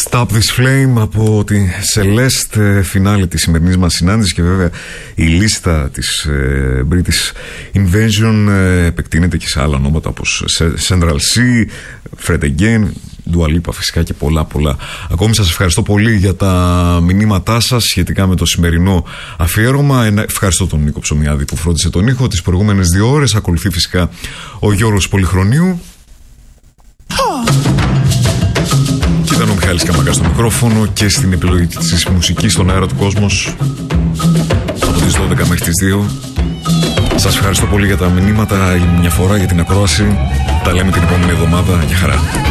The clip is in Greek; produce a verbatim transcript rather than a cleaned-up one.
Stop This Flame από τη Celeste, φινάλε της σημερινής μας συνάντησης, και βέβαια η λίστα της ε, British Invasion ε, επεκτείνεται και σε άλλα ονόματα όπως Central C, Fred Again, Dua Lipa φυσικά και πολλά πολλά ακόμη. Σας ευχαριστώ πολύ για τα μηνύματά σας σχετικά με το σημερινό αφιέρωμα. Ευχαριστώ τον Νίκο Ψωμιάδη που φρόντισε τον ήχο τις προηγούμενες δύο ώρες. Ακολουθεί φυσικά ο Γιώργος Πολυχρονίου. Και ήταν ο Μιχάλης Καμακάς στο μικρόφωνο και στην επιλογή της μουσικής στον αέρα του κόσμος από τις δώδεκα μέχρι τις δύο. Σας ευχαριστώ πολύ για τα μηνύματα, μια φορά για την ακρόαση. Τα λέμε την επόμενη εβδομάδα. Γεια χαρά.